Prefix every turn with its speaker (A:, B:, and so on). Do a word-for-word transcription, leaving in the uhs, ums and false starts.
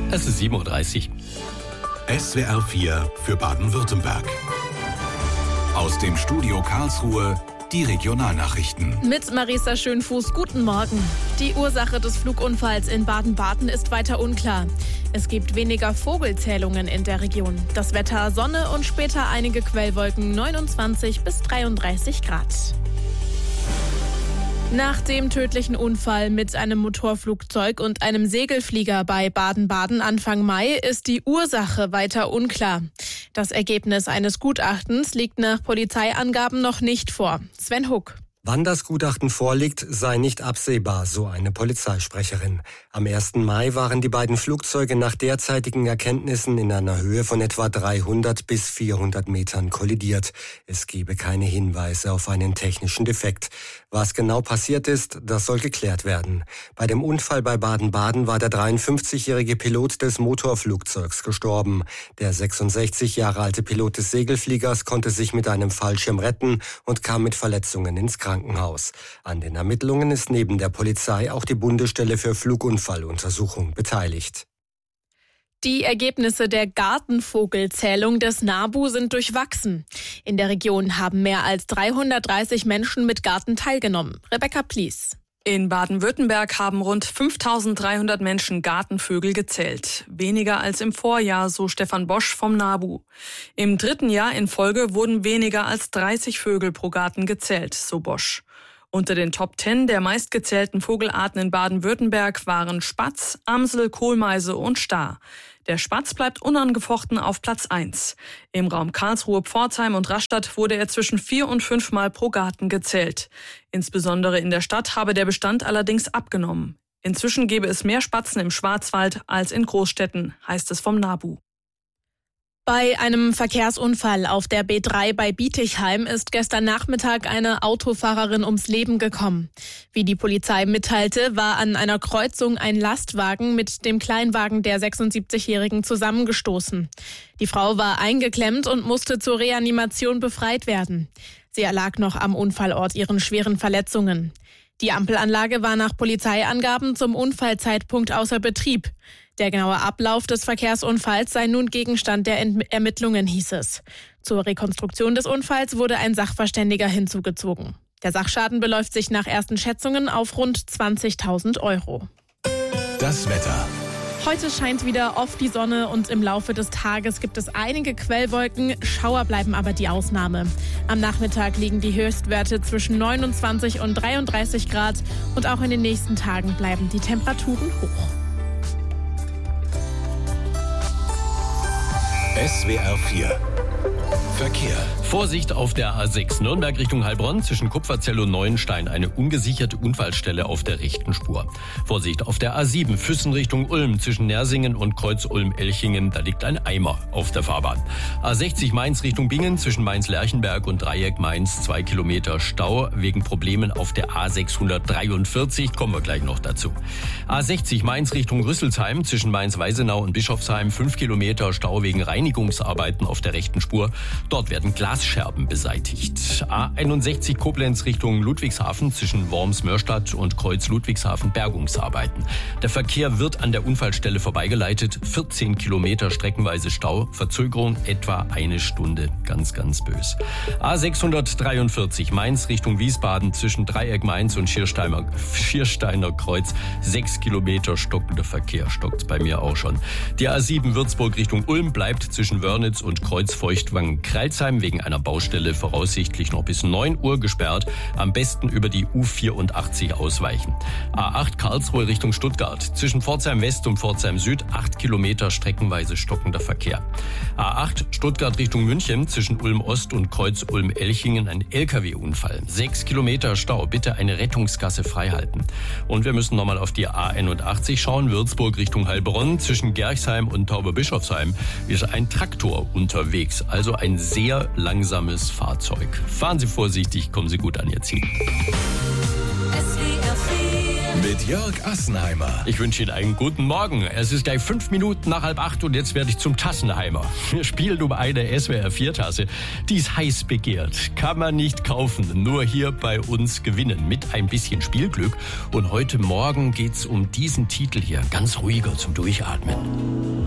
A: Es ist sieben Uhr dreißig.
B: S W R vier für Baden-Württemberg. Aus dem Studio Karlsruhe die Regionalnachrichten.
C: Mit Marisa Schönfuß, guten Morgen. Die Ursache des Flugunfalls in Baden-Baden ist weiter unklar. Es gibt weniger Vogelzählungen in der Region. Das Wetter Sonne und später einige Quellwolken, neunundzwanzig bis dreiunddreißig Grad. Nach dem tödlichen Unfall mit einem Motorflugzeug und einem Segelflieger bei Baden-Baden Anfang Mai ist die Ursache weiter unklar. Das Ergebnis eines Gutachtens liegt nach Polizeiangaben noch nicht vor. Sven Huck.
D: Wann das Gutachten vorliegt, sei nicht absehbar, so eine Polizeisprecherin. Am ersten Mai waren die beiden Flugzeuge nach derzeitigen Erkenntnissen in einer Höhe von etwa dreihundert bis vierhundert Metern kollidiert. Es gebe keine Hinweise auf einen technischen Defekt. Was genau passiert ist, das soll geklärt werden. Bei dem Unfall bei Baden-Baden war der dreiundfünfzigjährige Pilot des Motorflugzeugs gestorben. Der sechsundsechzig Jahre alte Pilot des Segelfliegers konnte sich mit einem Fallschirm retten und kam mit Verletzungen ins Krankenhaus. An den Ermittlungen ist neben der Polizei auch die Bundesstelle für Flugunfalluntersuchung beteiligt.
C: Die Ergebnisse der Gartenvogelzählung des NABU sind durchwachsen. In der Region haben mehr als dreihundertdreißig Menschen mit Garten teilgenommen. Rebecca Plies.
E: In Baden-Württemberg haben rund fünftausenddreihundert Menschen Gartenvögel gezählt. Weniger als im Vorjahr, so Stefan Bosch vom NABU. Im dritten Jahr in Folge wurden weniger als dreißig Vögel pro Garten gezählt, so Bosch. Unter den Top Ten der meistgezählten Vogelarten in Baden-Württemberg waren Spatz, Amsel, Kohlmeise und Star. Der Spatz bleibt unangefochten auf Platz eins. Im Raum Karlsruhe, Pforzheim und Rastatt wurde er zwischen vier und fünf Mal pro Garten gezählt. Insbesondere in der Stadt habe der Bestand allerdings abgenommen. Inzwischen gebe es mehr Spatzen im Schwarzwald als in Großstädten, heißt es vom NABU.
C: Bei einem Verkehrsunfall auf der B drei bei Bietigheim ist gestern Nachmittag eine Autofahrerin ums Leben gekommen. Wie die Polizei mitteilte, war an einer Kreuzung ein Lastwagen mit dem Kleinwagen der sechsundsiebzigjährigen zusammengestoßen. Die Frau war eingeklemmt und musste zur Reanimation befreit werden. Sie erlag noch am Unfallort ihren schweren Verletzungen. Die Ampelanlage war nach Polizeiangaben zum Unfallzeitpunkt außer Betrieb. Der genaue Ablauf des Verkehrsunfalls sei nun Gegenstand der Ermittlungen, hieß es. Zur Rekonstruktion des Unfalls wurde ein Sachverständiger hinzugezogen. Der Sachschaden beläuft sich nach ersten Schätzungen auf rund zwanzigtausend Euro.
B: Das Wetter.
C: Heute scheint wieder oft die Sonne und im Laufe des Tages gibt es einige Quellwolken. Schauer bleiben aber die Ausnahme. Am Nachmittag liegen die Höchstwerte zwischen neunundzwanzig und dreiunddreißig Grad und auch in den nächsten Tagen bleiben die Temperaturen hoch.
B: S W R vier Verkehr.
A: Vorsicht auf der A sechs Nürnberg Richtung Heilbronn zwischen Kupferzell und Neuenstein. Eine ungesicherte Unfallstelle auf der rechten Spur. Vorsicht auf der A sieben Füssen Richtung Ulm zwischen Nersingen und Kreuz Ulm-Elchingen. Da liegt ein Eimer auf der Fahrbahn. A sechzig Mainz Richtung Bingen zwischen Mainz-Lerchenberg und Dreieck Mainz. Zwei Kilometer Stau wegen Problemen auf der A sechshundertdreiundvierzig. Kommen wir gleich noch dazu. A sechzig Mainz Richtung Rüsselsheim zwischen Mainz-Weisenau und Bischofsheim. Fünf Kilometer Stau wegen Reinigungsarbeiten auf der rechten Spur. Dort werden Glasscherben beseitigt. A einundsechzig Koblenz Richtung Ludwigshafen zwischen Worms-Mörstadt und Kreuz Ludwigshafen Bergungsarbeiten. Der Verkehr wird an der Unfallstelle vorbeigeleitet. vierzehn Kilometer streckenweise Stau. Verzögerung etwa eine Stunde. Ganz, ganz bös. A sechshundertdreiundvierzig Mainz Richtung Wiesbaden zwischen Dreieck Mainz und Schiersteiner, Schiersteiner Kreuz. Sechs Kilometer stockender Verkehr. Stockt's bei mir auch schon. Die A sieben Würzburg Richtung Ulm bleibt zwischen Wörnitz und Kreuz Feuchtwangen-Kreilsheim wegen einer Baustelle voraussichtlich noch bis neun Uhr gesperrt. Am besten über die U vierundachtzig ausweichen. A acht Karlsruhe Richtung Stuttgart. Zwischen Pforzheim West und Pforzheim Süd acht Kilometer streckenweise stockender Verkehr. A acht Stuttgart Richtung München zwischen Ulm Ost und Kreuz Ulm-Elchingen ein L K W-Unfall. Sechs Kilometer Stau. Bitte eine Rettungsgasse freihalten. Und wir müssen nochmal auf die A einundachtzig schauen. Würzburg Richtung Heilbronn zwischen Gerchsheim und Tauberbischofsheim ist ein Traktor unterwegs. Also ein sehr langsames Fahrzeug. Fahren Sie vorsichtig, kommen Sie gut an Ihr Ziel.
B: Mit mit Jörg Assenheimer.
A: Ich wünsche Ihnen einen guten Morgen. Es ist gleich fünf Minuten nach halb acht und jetzt werde ich zum Tassenheimer. Wir spielen um eine S W R vier Tasse. Die ist heiß begehrt. Kann man nicht kaufen, nur hier bei uns gewinnen. Mit ein bisschen Spielglück. Und heute Morgen geht's um diesen Titel hier. Ganz ruhiger zum Durchatmen.